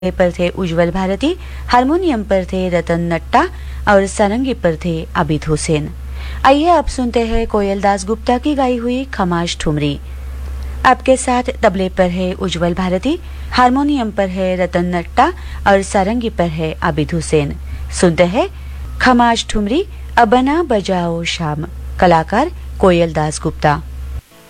पर थे उज्जवल भारती, हारमोनियम पर थे रतन नट्टा और सारंगी पर थे आबिद हुसैन। आइए आप सुनते हैं कोयल दास गुप्ता की गाई हुई खमाज ठुमरी। आपके साथ तबले पर है उज्जवल भारती, हारमोनियम पर है रतन नट्टा और सारंगी पर है आबिद हुसैन। सुनते हैं खमाज ठुमरी, अबना बजाओ शाम। कलाकार कोयल दास गुप्ता।